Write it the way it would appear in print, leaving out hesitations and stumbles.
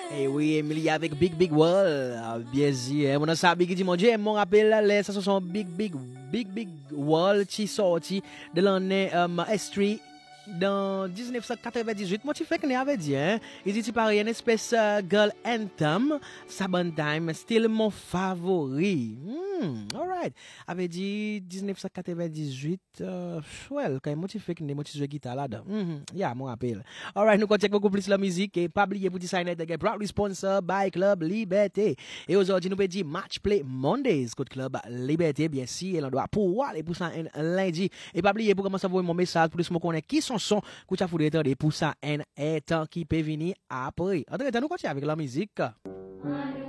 Et oui, Emily avec Big Big Wall. Bien sûr. Mon nom c'est Big mon Dieu, mon rappel là, ça sont Big Wall qui sorti de l'année S3 dans 1998. Moi, tu fais qu'on avait dit, hein. Il dit, tu parais une espèce girl anthem. Saban Time, still mon favori. Alright. Avait dit 1998. Well, quand moi, tu fais qu'on moi, tu joues guitare là-dedans. Yeah, mon rappel. Alright, nous continuons beaucoup plus la musique. Et pas oublier pour signer de proudly sponsor by Club Liberté. Et aujourd'hui, nous pouvons dire Match Play Mondays. Code Club Liberté, bien sûr. Et l'on doit pouvoir aller pour ça un lundi. Et pas oublier pour commencer à envoyer mon message pour que nous connaissons qui sont son que tu as foutu de pour ça un temps qui peut venir après. En tout cas, nous continuons avec la musique.